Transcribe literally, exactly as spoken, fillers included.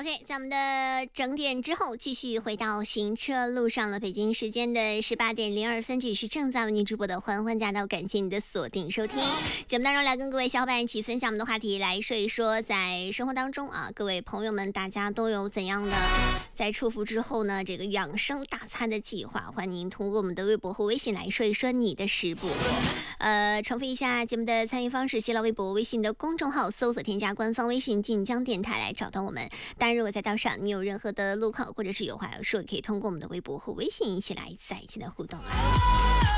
OK， 在我们的整点之后，继续回到行车路上了。北京时间的十八点零二分，这里是正在为您直播的欢欢驾到，感谢你的锁定收听。节目当中来跟各位小伙伴一起分享我们的话题，来说一说在生活当中啊，各位朋友们，大家都有怎样的在出伏之后呢，这个养生大餐的计划？欢迎通过我们的微博和微信来说一说你的食谱。呃，重复一下节目的参与方式：新浪微博、微信的公众号搜索添加官方微信晋江电台来找到我们。当然，如果在道上你有任何的路况或者是有话要说，可以通过我们的微博和微信一起来在一起的互动。